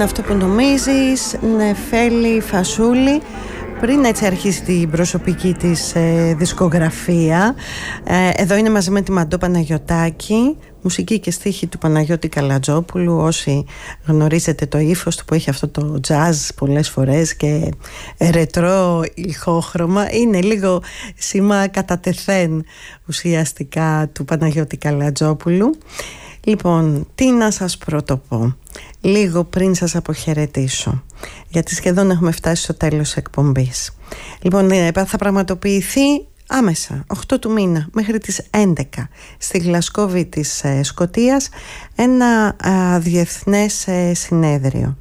είναι αυτό που νομίζεις, Νεφέλη Φασούλη. Πριν έτσι αρχίσει την προσωπική της δισκογραφία, εδώ είναι μαζί με τη Μαντώ Παναγιωτάκη, μουσική και στίχη του Παναγιώτη Καλατζόπουλου. Όσοι γνωρίζετε το ύφος του που έχει αυτό το jazz πολλές φορές και ρετρό ηχόχρωμα, είναι λίγο σήμα κατά τεθέν ουσιαστικά του Παναγιώτη Καλατζόπουλου. Λοιπόν, τι να σας πρωτοπώ λίγο πριν σας αποχαιρετήσω, γιατί σχεδόν έχουμε φτάσει στο τέλος της εκπομπής. Λοιπόν, θα πραγματοποιηθεί άμεσα 8 του μήνα μέχρι τις 11 στη Γλασκόβη της Σκωτίας ένα διεθνές συνέδριο,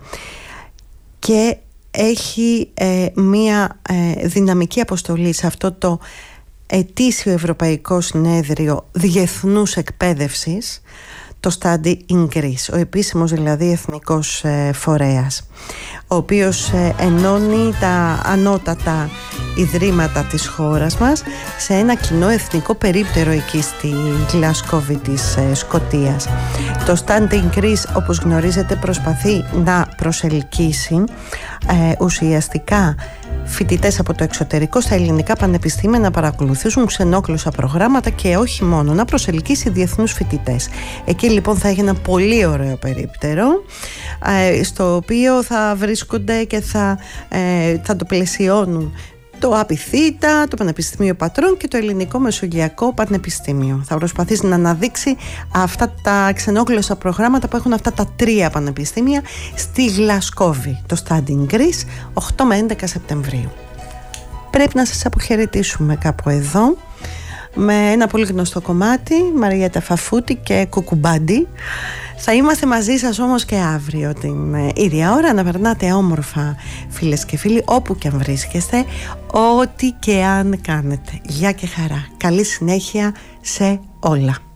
και έχει μία δυναμική αποστολή σε αυτό το ετήσιο Ευρωπαϊκό Συνέδριο Διεθνούς Εκπαίδευσης, το Study in Greece, ο επίσημος δηλαδή εθνικός φορέας, ο οποίος ενώνει τα ανώτατα ιδρύματα της χώρας μας σε ένα κοινό εθνικό περίπτερο εκεί στη Γλασκόβη της Σκωτίας. Το Study in Greece, όπως γνωρίζετε, προσπαθεί να προσελκύσει ουσιαστικά φοιτητές από το εξωτερικό στα ελληνικά πανεπιστήμια να παρακολουθήσουν ξενόκλωσα προγράμματα, και όχι μόνο, να προσελκύσει διεθνούς φοιτητές. Εκεί λοιπόν θα έχει ένα πολύ ωραίο περίπτερο, στο οποίο θα βρίσκονται και θα το πλαισιώνουν το ΑΠΙΘΙΤΑ, το Πανεπιστήμιο Πατρών και το Ελληνικό Μεσογειακό Πανεπιστήμιο. Θα προσπαθήσει να αναδείξει αυτά τα ξενόγλωσσα προγράμματα που έχουν αυτά τα 3 πανεπιστήμια στη Γλασκόβη, το Study in Greece, 8 με 11 Σεπτεμβρίου. Πρέπει να σας αποχαιρετήσουμε κάπου εδώ με ένα πολύ γνωστό κομμάτι, Μαριέτα Φαφούτη και Κουκουμπάντι. Θα είμαστε μαζί σας όμως και αύριο την ίδια ώρα. Να περνάτε όμορφα, φίλες και φίλοι, όπου και αν βρίσκεστε, ό,τι και αν κάνετε. Γεια και χαρά. Καλή συνέχεια σε όλα.